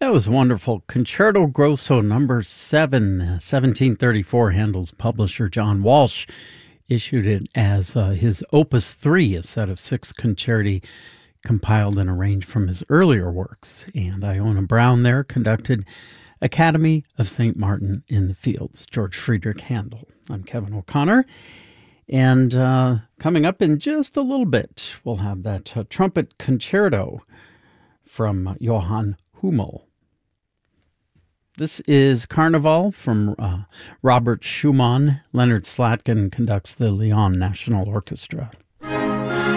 That was wonderful. Concerto Grosso number 7, 1734. Handel's publisher, John Walsh, issued it as his Opus 3, a set of 6 concerti compiled and arranged from his earlier works. And Iona Brown there conducted Academy of St. Martin in the Fields, George Friedrich Handel. I'm Kevin O'Connor. And coming up in just a little bit, we'll have that trumpet concerto from Johann Hummel. This is Carnival from Robert Schumann. Leonard Slatkin conducts the Lyon National Orchestra.